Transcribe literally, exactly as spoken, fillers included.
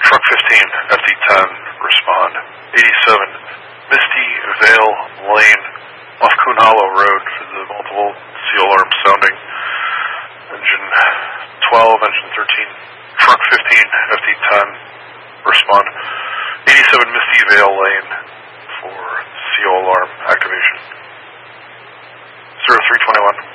Truck fifteen, F D ten, respond. eighty-seven, Misty Vale Lane, off Coon Hollow Road for the multiple C O alarm sounding. Engine twelve, engine thirteen, Truck fifteen, F D ten, respond. eighty-seven, Misty Vale Lane for C O alarm activation. zero three twenty-one.